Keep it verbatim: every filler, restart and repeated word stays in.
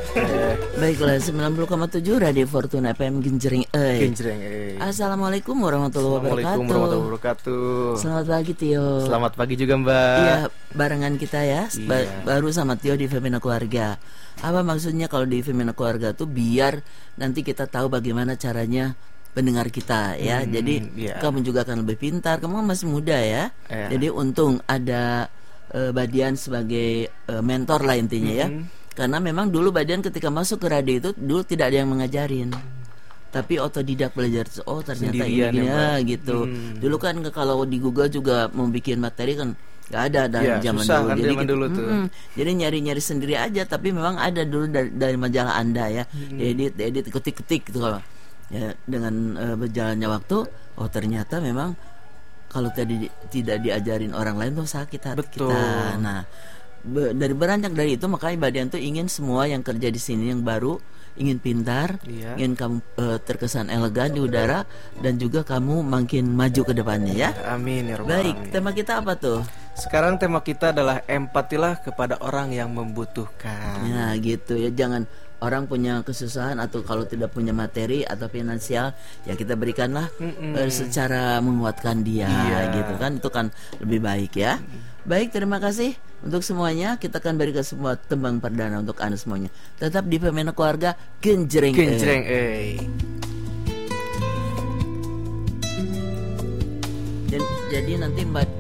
Baiklah, sembilan puluh koma tujuh Radio Fortuna F M Genjreng eh. Genjreng eh. Assalamualaikum warahmatullahi wabarakatuh. Assalamualaikum warahmatullahi wabarakatuh. Selamat pagi Tio. Selamat pagi juga Mbak. Iya, barengan kita ya. Iya. Ba- baru sama Tio di Femina Keluarga. Apa maksudnya kalau di Femina Keluarga tuh biar nanti kita tahu bagaimana caranya pendengar kita ya. Hmm, Jadi iya. kamu juga akan lebih pintar. Kamu kan masih muda ya. Iya. Jadi untung ada uh, Badian sebagai uh, mentor lah intinya ya. Hmm. Karena memang dulu Badian ketika masuk ke radio itu dulu tidak ada yang mengajarin. Tapi otodidak belajar. Oh ternyata Sendirian ini ya, ya, gitu. Hmm. Dulu kan kalau di Google juga mau bikin materi kan nggak ada dari Ya, zaman susah dulu. kan Jadi zaman kita- dulu tuh. mm-mm. Jadi nyari-nyari sendiri aja. Tapi memang ada dulu dari, dari majalah Anda ya. Hmm. Edit, edit, ketik-ketik gitu kalau. Ya dengan uh, berjalannya waktu, oh ternyata memang kalau tadi di- tidak diajarin orang lain tuh sakit hati Betul. kita. Nah, be- dari beranjak dari itu makanya Badian tuh ingin semua yang kerja di sini yang baru ingin pintar, Iya. ingin kamu uh, terkesan elegan di udara dan juga kamu makin maju ke depannya ya. Amin ya rabbal Baik, alamin. tema kita apa tuh? Sekarang tema kita adalah empatilah kepada orang yang membutuhkan. Nah, gitu ya. Jangan orang punya kesusahan atau kalau tidak punya materi atau finansial, ya kita berikanlah Mm-mm. eh, secara menguatkan dia, Iya. gitu kan. Itu kan lebih baik ya. Baik, terima kasih untuk semuanya. Kita akan berikan semua tembang perdana untuk Anda semuanya. Tetap di Femina Keluarga Genjreng. Genjreng eh. Jadi, jadi nanti Mbak